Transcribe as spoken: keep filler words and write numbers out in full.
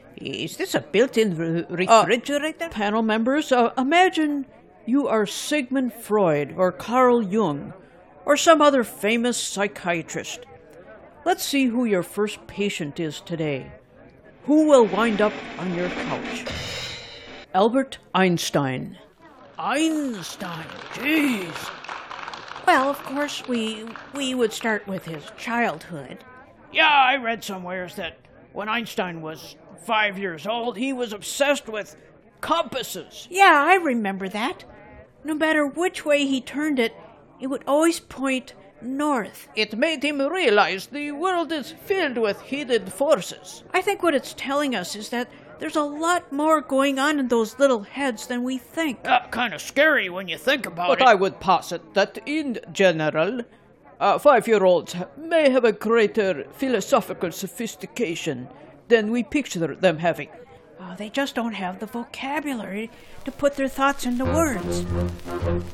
Is this a built-in re- Uh, refrigerator? Panel members, uh, imagine you are Sigmund Freud or Carl Jung or some other famous psychiatrist. Let's see who your first patient is today. Who will wind up on your couch? Albert Einstein. Einstein, jeez. Well, of course, we we would start with his childhood. Yeah, I read somewheres that when Einstein was five years old, he was obsessed with compasses. Yeah, I remember that. No matter which way he turned it, it would always point north. It made him realize the world is filled with hidden forces. I think what it's telling us is that there's a lot more going on in those little heads than we think. Uh, kind of scary when you think about But it. I would posit that in general, uh, five-year-olds may have a greater philosophical sophistication than we picture them having. Oh, they just don't have the vocabulary to put their thoughts into words.